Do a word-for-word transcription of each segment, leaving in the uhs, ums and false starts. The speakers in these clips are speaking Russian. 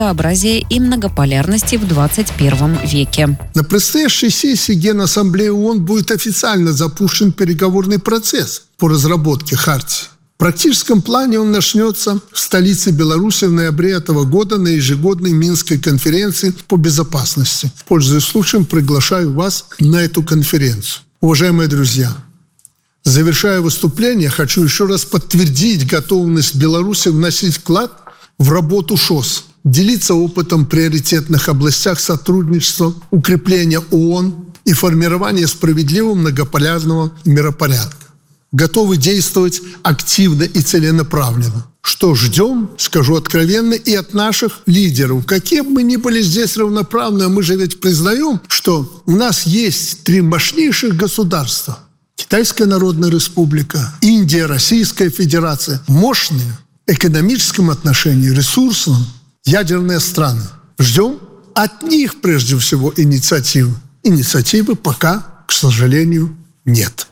разнообразия и многополярности в двадцать первом веке. На предстоящей сессии Генассамблеи ООН будет официально запущен переговорный процесс по разработке хартии. В практическом плане он начнется в столице Беларуси в ноябре этого года на ежегодной Минской конференции по безопасности. Пользуясь случаем, приглашаю вас на эту конференцию. Уважаемые друзья, завершая выступление, хочу еще раз подтвердить готовность Беларуси вносить вклад в работу ШОС, делиться опытом в приоритетных областях сотрудничества, укрепления ООН и формирования справедливого многополярного миропорядка. Готовы действовать активно и целенаправленно. Что ждем, скажу откровенно, и от наших лидеров. Какие бы мы ни были здесь равноправны, мы же ведь признаем, что у нас есть три мощнейших государства. Китайская Народная Республика, Индия, Российская Федерация. Мощные в экономическом отношении, ресурсном, ядерные страны. Ждем от них прежде всего инициативы. Инициативы пока, к сожалению, нет.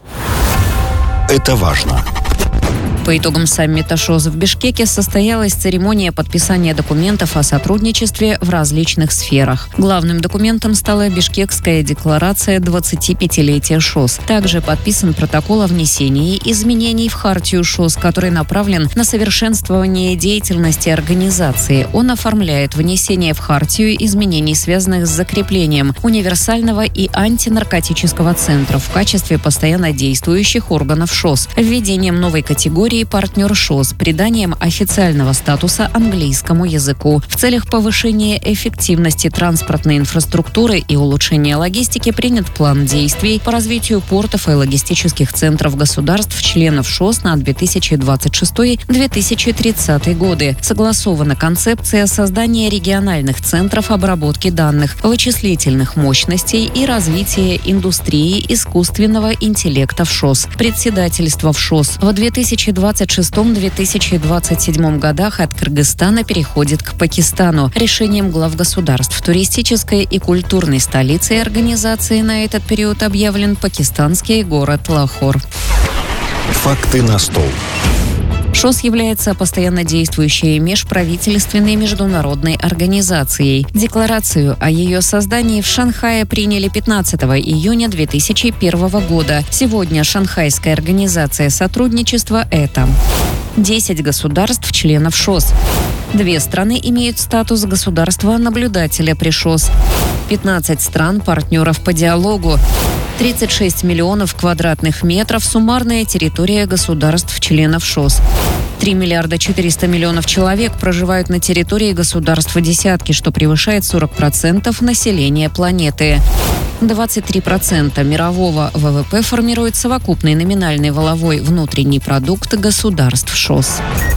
Это важно. По итогам саммита ШОС в Бишкеке состоялась церемония подписания документов о сотрудничестве в различных сферах. Главным документом стала Бишкекская декларация двадцатипятилетия ШОС. Также подписан протокол о внесении изменений в хартию ШОС, который направлен на совершенствование деятельности организации. Он оформляет внесение в хартию изменений, связанных с закреплением универсального и антинаркотического центров в качестве постоянно действующих органов ШОС, введением новой категории партнер ШОС, приданием официального статуса английскому языку. В целях повышения эффективности транспортной инфраструктуры и улучшения логистики принят план действий по развитию портов и логистических центров государств-членов ШОС на две тысячи двадцать шестой — две тысячи тридцатый годы. Согласована концепция создания региональных центров обработки данных, вычислительных мощностей и развития индустрии искусственного интеллекта в ШОС. Председательство в ШОС в две тысячи двадцать шестом — две тысячи двадцать седьмом годах от Кыргызстана переходит к Пакистану. Решением глав государств туристической и культурной столицей организации на этот период объявлен пакистанский город Лахор. Факты на стол. ШОС является постоянно действующей межправительственной международной организацией. Декларацию о ее создании в Шанхае приняли пятнадцатого июня две тысячи первого года. Сегодня Шанхайская организация сотрудничества – это десять государств-членов ШОС. Две страны имеют статус государства-наблюдателя при ШОС. пятнадцать стран-партнеров по диалогу. тридцать шесть миллионов квадратных метров суммарная территория государств-членов ШОС. три миллиарда четыреста миллионов человек проживают на территории государства десятки, что превышает сорок процентов населения планеты. двадцать три процента мирового ВВП формирует совокупный номинальный валовой внутренний продукт государств ШОС.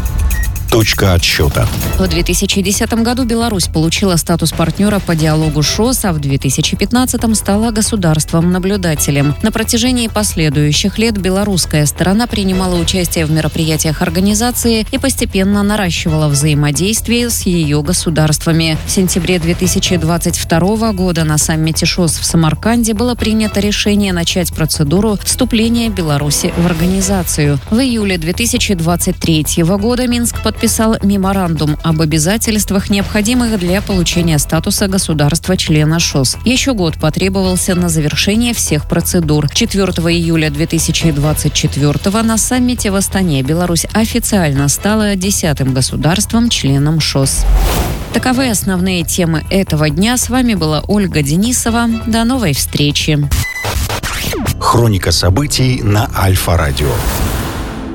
Точка отсчета. В две тысячи десятом году Беларусь получила статус партнера по диалогу ШОС, а в две тысячи пятнадцатом стала государством-наблюдателем. На протяжении последующих лет белорусская сторона принимала участие в мероприятиях организации и постепенно наращивала взаимодействие с ее государствами. В сентябре две тысячи двадцать второго года на саммите ШОС в Самарканде было принято решение начать процедуру вступления Беларуси в организацию. В июле две тысячи двадцать третьего года Минск подписал подписал меморандум об обязательствах, необходимых для получения статуса государства-члена ШОС. Еще год потребовался на завершение всех процедур. четвёртого июля две тысячи двадцать четвёртого на саммите в Астане Беларусь официально стала десятым государством-членом ШОС. Таковы основные темы этого дня. С вами была Ольга Денисова. До новой встречи. Хроника событий на Альфа-радио.